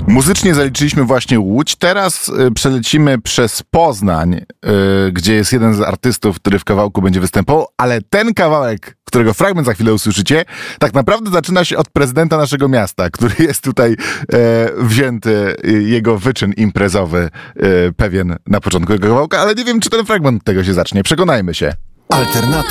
Muzycznie zaliczyliśmy właśnie Łódź. Teraz przelecimy przez Poznań, gdzie jest jeden z artystów, który w kawałku będzie występował, ale ten kawałek, którego fragment za chwilę usłyszycie, tak naprawdę zaczyna się od prezydenta naszego miasta, który jest tutaj wzięty, jego wyczyn imprezowy pewien na początku tego kawałka, ale nie wiem, czy ten fragment tego się zacznie. Przekonajmy się. Alternatywa.